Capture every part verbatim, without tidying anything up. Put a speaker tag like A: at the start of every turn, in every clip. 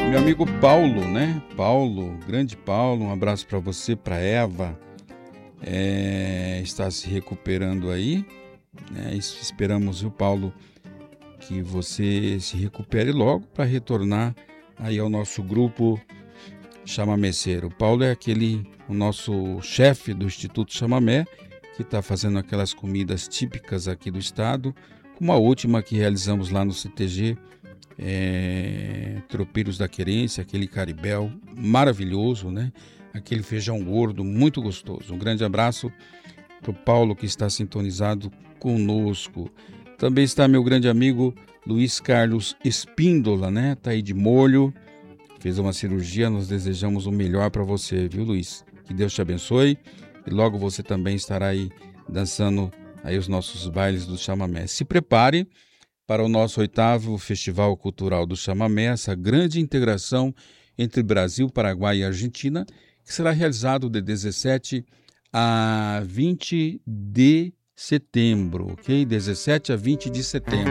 A: Meu amigo Paulo, né? Paulo, grande Paulo, um abraço para você, para Eva. É, está se recuperando aí, né? Esperamos, viu, Paulo, que você se recupere logo para retornar aí ao nosso grupo Chamameceiro. Paulo é aquele, o nosso chefe do Instituto Chamamé, que está fazendo aquelas comidas típicas aqui do estado, como a última que realizamos lá no C T G, é, Tropeiros da Querência, aquele caribel maravilhoso, né? Aquele feijão gordo muito gostoso. Um grande abraço para o Paulo, que está sintonizado conosco. Também está meu grande amigo Luiz Carlos Espíndola, né? Está aí de molho, fez uma cirurgia. Nós desejamos o melhor para você, viu, Luiz? Que Deus te abençoe e logo você também estará aí dançando aí os nossos bailes do Chamamé. Se prepare para o nosso oitavo Festival Cultural do Chamamé, essa grande integração entre Brasil, Paraguai e Argentina, que será realizado de dezessete a vinte de setembro, ok? dezessete a vinte de setembro.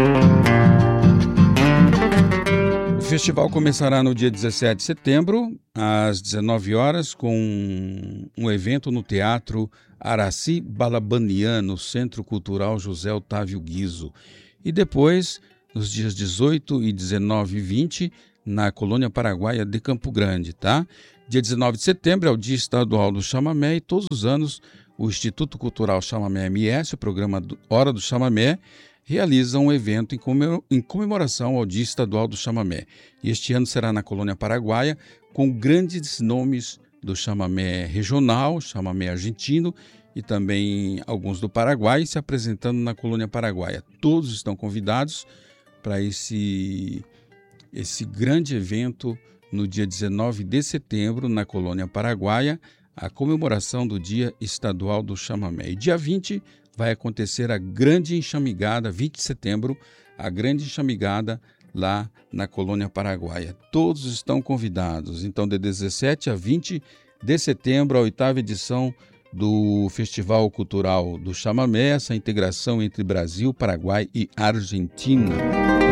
A: O festival começará no dia dezessete de setembro, às dezenove horas, com um evento no Teatro Araci Balabanian, no Centro Cultural José Otávio Guizzo. E depois, nos dias dezoito e dezenove e vinte, na Colônia Paraguaia de Campo Grande, tá? Dia dezenove de setembro é o Dia Estadual do Chamamé e todos os anos o Instituto Cultural Chamamé M S, o programa Hora do Chamamé, realiza um evento em comemoração ao Dia Estadual do Chamamé. E este ano será na Colônia Paraguaia, com grandes nomes do chamamé regional, chamamé argentino, e também alguns do Paraguai se apresentando na Colônia Paraguaia. Todos estão convidados para esse, esse grande evento no dia dezenove de setembro, na Colônia Paraguaia, a comemoração do Dia Estadual do Chamamé. E dia vinte vai acontecer a grande enxamigada, vinte de setembro, a grande enxamigada lá na Colônia Paraguaia. Todos estão convidados. Então, de dezessete a vinte de setembro, a oitava edição do Festival Cultural do Chamamé, essa integração entre Brasil, Paraguai e Argentina.